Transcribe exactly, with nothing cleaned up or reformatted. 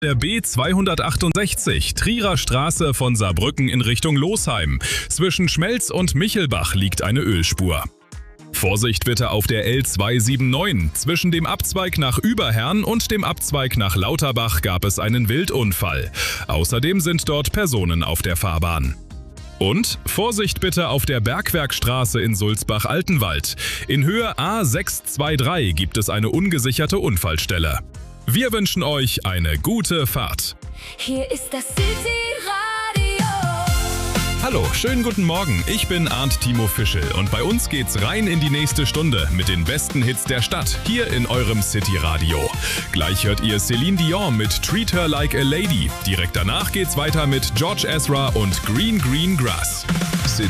Der B zweihundertachtundsechzig, Trierer Straße von Saarbrücken in Richtung Losheim. Zwischen Schmelz und Michelbach liegt eine Ölspur. Vorsicht bitte auf der L zweihundertneunundsiebzig. Zwischen dem Abzweig nach Überherrn und dem Abzweig nach Lauterbach gab es einen Wildunfall. Außerdem sind dort Personen auf der Fahrbahn. Und Vorsicht bitte auf der Bergwerkstraße in Sulzbach-Altenwald. In Höhe A sechshundertdreiundzwanzig gibt es eine ungesicherte Unfallstelle. Wir wünschen euch eine gute Fahrt. Hier ist das City-Radio. Hallo, schönen guten Morgen. Ich bin Arndt Timo Fischel und bei uns geht's rein in die nächste Stunde mit den besten Hits der Stadt hier in eurem City-Radio. Gleich hört ihr Celine Dion mit Treat Her Like a Lady. Direkt danach geht's weiter mit George Ezra und Green Green Grass. City